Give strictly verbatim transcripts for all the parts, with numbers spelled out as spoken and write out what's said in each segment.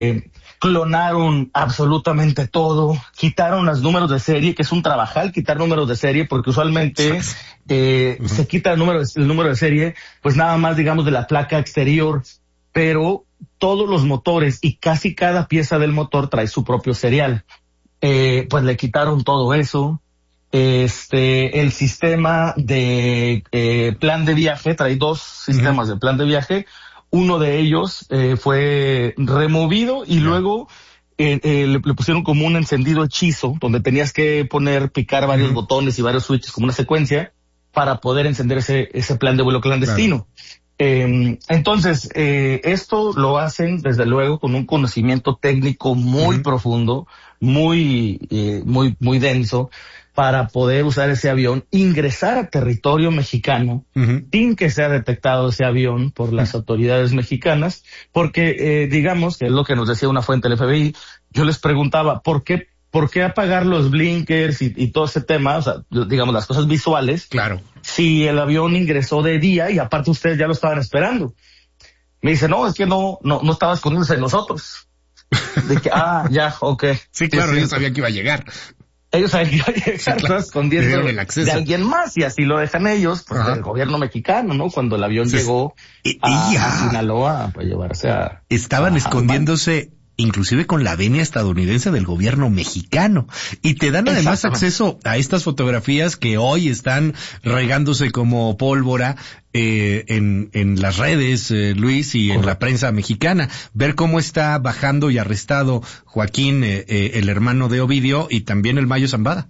eh, clonaron absolutamente todo, quitaron los números de serie, que es un trabajal quitar números de serie, porque usualmente eh, uh-huh. se quita el número, el número de serie, pues nada más digamos de la placa exterior, pero todos los motores y casi cada pieza del motor trae su propio serial. Eh, pues le quitaron todo eso. Este, el sistema de eh, plan de viaje, trae dos sistemas uh-huh. de plan de viaje. Uno de ellos eh, fue removido y uh-huh. luego eh, eh, le, le pusieron como un encendido hechizo, donde tenías que poner, picar varios uh-huh. botones y varios switches como una secuencia para poder encender ese, ese plan de vuelo clandestino. Claro. Eh, entonces, eh, esto lo hacen desde luego con un conocimiento técnico muy uh-huh. profundo, muy, eh, muy, muy denso, para poder usar ese avión, ingresar a territorio mexicano, uh-huh. sin que sea detectado ese avión por las uh-huh. autoridades mexicanas, porque, eh, digamos, que es lo que nos decía una fuente del F B I, yo les preguntaba, ¿por qué, por qué apagar los blinkers y, y todo ese tema? O sea, digamos, las cosas visuales. Claro. Si el avión ingresó de día y aparte ustedes ya lo estaban esperando. Me dice, no, es que no, no, no estaba escondiéndose de nosotros. De que, ah, ya, ok. Sí, claro, ellos sabían que iba a llegar. Ellos sabían que iba a llegar, sí, claro. escondiendo de alguien más, y así lo dejan ellos, pues del gobierno mexicano, ¿no? Cuando el avión sí. llegó a, a Sinaloa para llevarse a... Estaban a, escondiéndose... A inclusive con la venia estadounidense del gobierno mexicano. Y te dan además acceso a estas fotografías que hoy están regándose como pólvora eh, en, en las redes, eh, Luis, y en la prensa mexicana. Ver cómo está bajando y arrestado Joaquín, eh, eh, el hermano de Ovidio, y también el Mayo Zambada.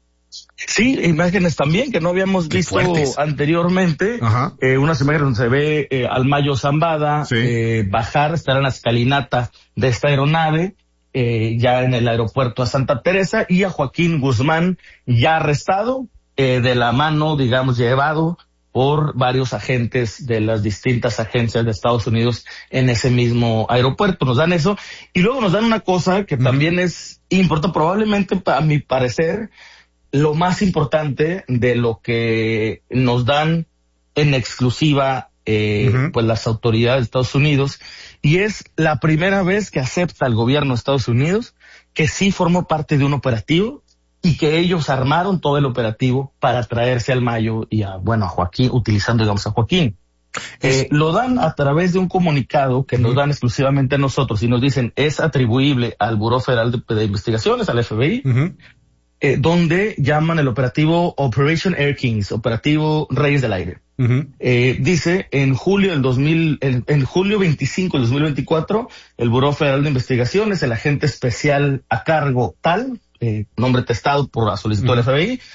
Sí, imágenes también que no habíamos Qué visto fuertes. anteriormente. Eh, unas imágenes donde se ve eh, al Mayo Zambada sí. eh, bajar, estar en la escalinata de esta aeronave, eh, ya en el aeropuerto a Santa Teresa, y a Joaquín Guzmán ya arrestado, eh, de la mano, digamos, llevado por varios agentes de las distintas agencias de Estados Unidos en ese mismo aeropuerto. Nos dan eso, y luego nos dan una cosa que uh-huh. también es importante, probablemente a mi parecer, lo más importante de lo que nos dan en exclusiva eh, uh-huh. pues las autoridades de Estados Unidos, y es la primera vez que acepta el gobierno de Estados Unidos que sí formó parte de un operativo y que ellos armaron todo el operativo para traerse al Mayo y a, bueno, a Joaquín, utilizando, digamos, a Joaquín. Eh, lo dan a través de un comunicado que uh-huh. nos dan exclusivamente a nosotros y nos dicen es atribuible al Buró Federal de, de Investigaciones, al F B I, uh-huh. Eh, donde llaman el operativo Operation Air Kings, operativo Reyes del Aire. Uh-huh. Eh, dice, en julio del dos mil, en, en julio veinticinco del dos mil veinticuatro, el Buró Federal de Investigaciones, el agente especial a cargo tal, eh, nombre testado por la solicitud uh-huh. del F B I,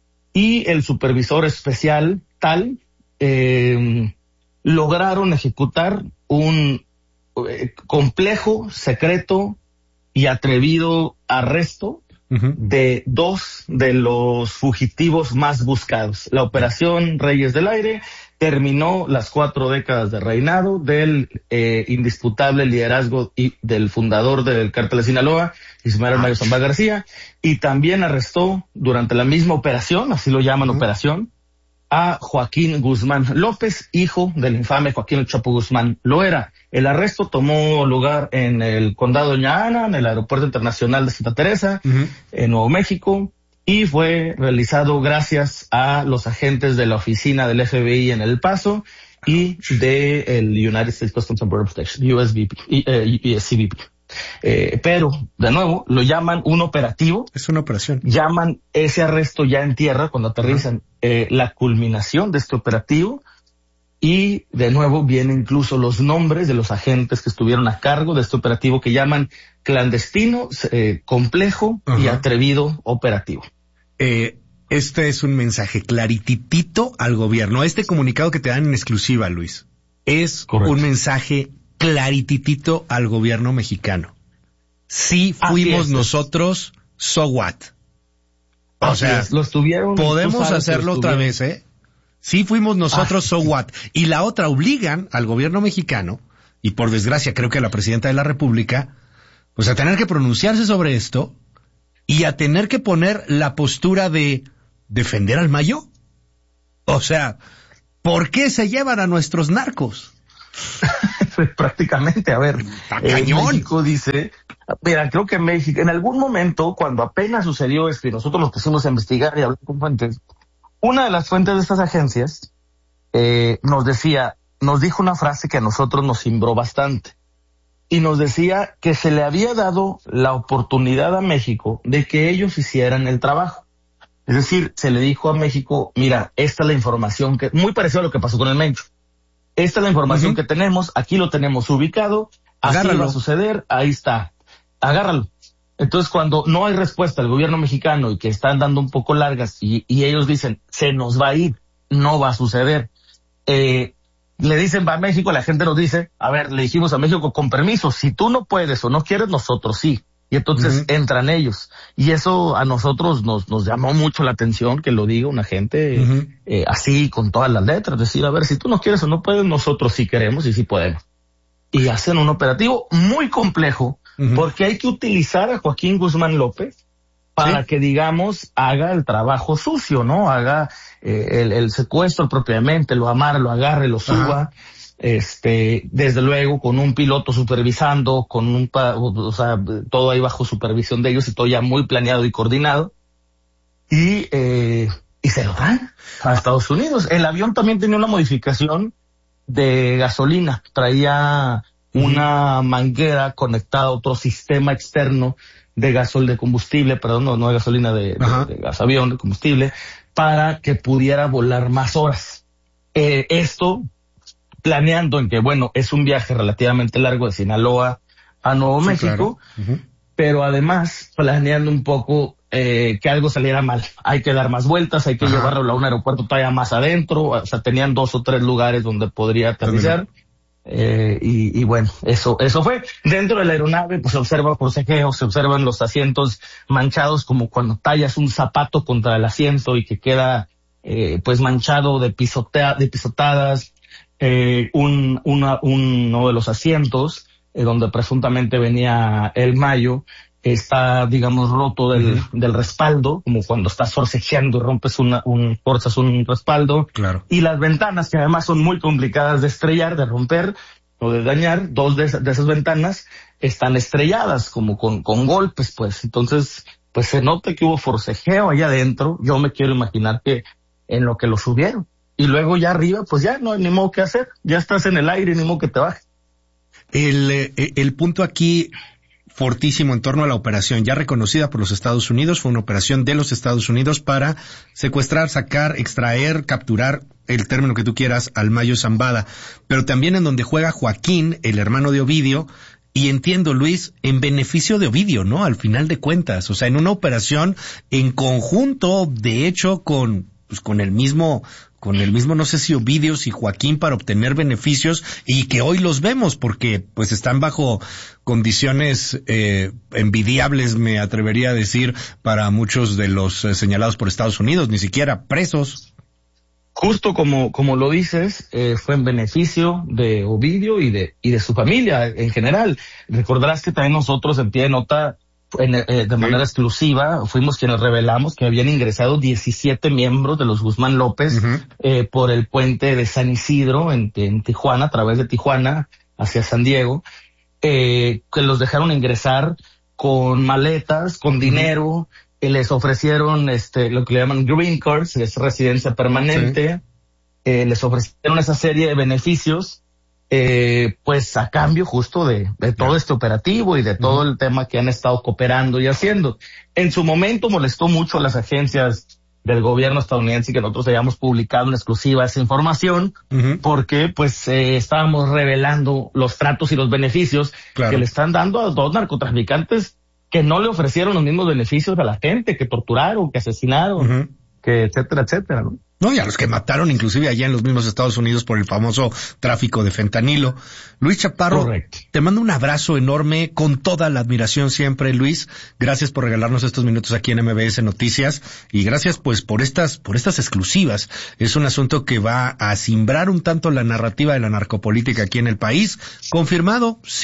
y el supervisor especial tal, eh, lograron ejecutar un eh, complejo, secreto y atrevido arresto Uh-huh. de dos de los fugitivos más buscados. La operación Reyes del Aire terminó las cuatro décadas de reinado del eh, indisputable liderazgo y del fundador del cártel de Sinaloa, Ismael Mayo Zambada García, y también arrestó durante la misma operación, así lo llaman uh-huh. operación, a Joaquín Guzmán López, hijo del infame Joaquín El Chapo Guzmán Loera. El arresto tomó lugar en el condado de Doña Ana, en el aeropuerto internacional de Santa Teresa, uh-huh. en Nuevo México, y fue realizado gracias a los agentes de la oficina del F B I en El Paso y de el United States Customs and Border Protection, U S B P, eh, C B P. Eh, pero, de nuevo, lo llaman un operativo. Es una operación. Llaman ese arresto ya en tierra, cuando aterrizan, uh-huh. eh, la culminación de este operativo. Y, de nuevo, vienen incluso los nombres de los agentes que estuvieron a cargo de este operativo que llaman clandestino, eh, complejo uh-huh. y atrevido operativo. Eh, este es un mensaje clarititito al gobierno. Este comunicado que te dan en exclusiva, Luis, es Correcto. un mensaje clarititito al gobierno mexicano. Si fuimos nosotros, so what? O Así sea, es, los tuvieron, podemos hacerlo otra vez, ¿eh? Si fuimos nosotros, ah, so what? Y la otra, obligan al gobierno mexicano, y por desgracia creo que a la presidenta de la República, pues a tener que pronunciarse sobre esto y a tener que poner la postura de defender al Mayo. O sea, ¿por qué se llevan a nuestros narcos? prácticamente. A ver, eh, México dice, mira, creo que México, en algún momento, cuando apenas sucedió esto y nosotros nos pusimos a investigar y hablar con fuentes, una de las fuentes de estas agencias eh, nos decía, nos dijo una frase que a nosotros nos cimbró bastante. Y nos decía que se le había dado la oportunidad a México de que ellos hicieran el trabajo. Es decir, se le dijo a México, mira, esta es la información que, muy parecido a lo que pasó con el Mencho. Esta es la información uh-huh. que tenemos, aquí lo tenemos ubicado, así Agárralo. va a suceder, ahí está. Agárralo. Entonces, cuando no hay respuesta del gobierno mexicano y que están dando un poco largas y, y ellos dicen, se nos va a ir, no va a suceder. Eh, le dicen, va a México, la gente nos dice, a ver, le dijimos a México, con permiso, si tú no puedes o no quieres, nosotros sí. Y entonces uh-huh. entran ellos. Y eso a nosotros nos, nos llamó mucho la atención, que lo diga una gente uh-huh. eh, así, con todas las letras. Decir, a ver, si tú no quieres o no puedes, nosotros sí queremos y sí podemos. Y hacen un operativo muy complejo, uh-huh. porque hay que utilizar a Joaquín Guzmán López para ¿Sí? que, digamos, haga el trabajo sucio, ¿no? Haga eh, el, el secuestro propiamente, lo amarre, lo agarre, lo suba. Uh-huh. Este, desde luego, con un piloto supervisando, con un, o sea, todo ahí bajo supervisión de ellos y todo ya muy planeado y coordinado. Y, eh, y se lo dan a Estados Unidos. El avión también tenía una modificación de gasolina. Traía una manguera conectada a otro sistema externo de gasol de combustible, perdón, no, no de gasolina, de, de, de gas avión, de combustible, para que pudiera volar más horas. Eh, esto, planeando en que, bueno, es un viaje relativamente largo de Sinaloa a Nuevo sí, México, claro. uh-huh. pero además planeando un poco eh, que algo saliera mal. Hay que dar más vueltas, hay que Ajá. llevarlo a un aeropuerto todavía más adentro, o sea, tenían dos o tres lugares donde podría aterrizar. Eh, y, y bueno, eso, eso fue. Dentro de la aeronave, pues se observa forcejeo, se observan los asientos manchados como cuando tallas un zapato contra el asiento y que queda, eh, pues manchado de pisotea, de pisotadas. Eh, un, una, uno de los asientos, eh, donde presuntamente venía el Mayo, está, digamos, roto del, uh-huh. del respaldo, como cuando estás forcejeando y rompes una, un, forzas un respaldo. Claro. Y las ventanas, que además son muy complicadas de estrellar, de romper o de dañar, dos de, de esas ventanas están estrelladas, como con, con golpes, pues. Entonces, pues se nota que hubo forcejeo allá adentro. Yo me quiero imaginar que en lo que lo subieron. Y luego ya arriba, pues ya no hay ni modo que hacer. Ya estás en el aire, ni modo que te bajes. El, el punto aquí fortísimo en torno a la operación, ya reconocida por los Estados Unidos, fue una operación de los Estados Unidos para secuestrar, sacar, extraer, capturar, el término que tú quieras, al Mayo Zambada. Pero también en donde juega Joaquín, el hermano de Ovidio, y entiendo, Luis, en beneficio de Ovidio, ¿no? Al final de cuentas, o sea, en una operación en conjunto, de hecho, con, pues, con el mismo... con el mismo, no sé si Ovidio, si Joaquín, para obtener beneficios, y que hoy los vemos, porque pues están bajo condiciones eh, envidiables, me atrevería a decir, para muchos de los eh, señalados por Estados Unidos, ni siquiera presos. Justo como como lo dices, eh, fue en beneficio de Ovidio y de y de su familia en general. Recordarás que también nosotros en pie de nota, En, eh, de manera sí. exclusiva, fuimos quienes revelamos que habían ingresado diecisiete miembros de los Guzmán López uh-huh. eh, por el puente de San Isidro en, en Tijuana, a través de Tijuana hacia San Diego, eh, que los dejaron ingresar con maletas, con uh-huh. dinero, eh, les ofrecieron este lo que le llaman green cards, que es residencia permanente, sí. eh, les ofrecieron esa serie de beneficios. Eh, pues a cambio justo de, de todo este operativo y de todo uh-huh. el tema que han estado cooperando y haciendo. En su momento molestó mucho a las agencias del gobierno estadounidense que nosotros hayamos publicado en exclusiva esa información, uh-huh. porque pues eh, estábamos revelando los tratos y los beneficios claro. que le están dando a dos narcotraficantes que no le ofrecieron los mismos beneficios a la gente, que torturaron, que asesinaron, uh-huh. que etcétera, etcétera, ¿no? No, y a los que mataron inclusive allá en los mismos Estados Unidos por el famoso tráfico de fentanilo. Luis Chaparro, Correcto. Te mando un abrazo enorme, con toda la admiración siempre, Luis. Gracias por regalarnos estos minutos aquí en M B S Noticias y gracias pues por estas por estas exclusivas. Es un asunto que va a simbrar un tanto la narrativa de la narcopolítica aquí en el país. Confirmado, sí, fue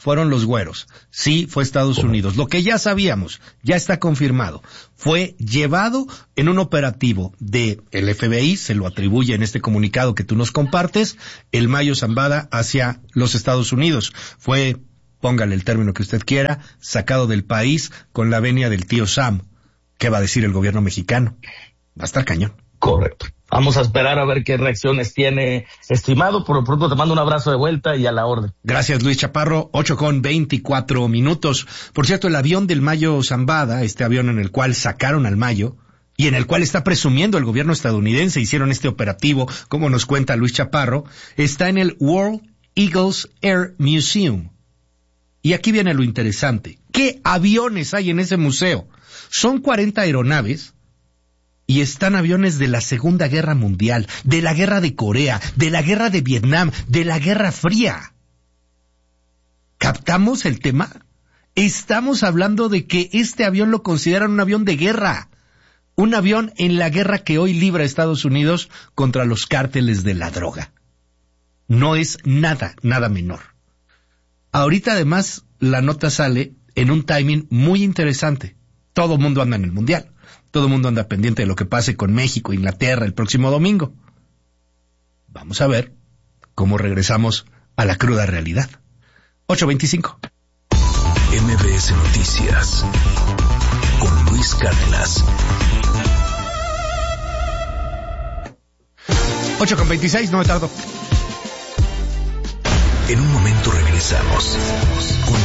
fueron los güeros. Sí, fue Estados Unidos. Lo que ya sabíamos, ya está confirmado. Fue llevado en un operativo de el F B I, se lo atribuye en este comunicado que tú nos compartes, el Mayo Zambada hacia los Estados Unidos. Fue, póngale el término que usted quiera, sacado del país con la venia del tío Sam. ¿Qué va a decir el gobierno mexicano? Va a estar cañón. Correcto. Vamos a esperar a ver qué reacciones tiene, estimado. Por lo pronto te mando un abrazo de vuelta y a la orden. Gracias, Luis Chaparro. ocho con veinticuatro minutos. Por cierto, el avión del Mayo Zambada, este avión en el cual sacaron al Mayo y en el cual está presumiendo el gobierno estadounidense, hicieron este operativo, como nos cuenta Luis Chaparro, está en el World Eagles Air Museum. Y aquí viene lo interesante. ¿Qué aviones hay en ese museo? Son cuarenta aeronaves y están aviones de la Segunda Guerra Mundial, de la Guerra de Corea, de la Guerra de Vietnam, de la Guerra Fría. ¿Captamos el tema? Estamos hablando de que este avión lo consideran un avión de guerra, un avión en la guerra que hoy libra Estados Unidos contra los cárteles de la droga. No es nada, nada menor. Ahorita además la nota sale en un timing muy interesante. Todo el mundo anda en el Mundial. Todo el mundo anda pendiente de lo que pase con México e Inglaterra el próximo domingo. Vamos a ver cómo regresamos a la cruda realidad. ocho veinticinco. M B S Noticias con Luis Cárdenas. ocho con veintiséis, no me tardo. En un momento regresamos.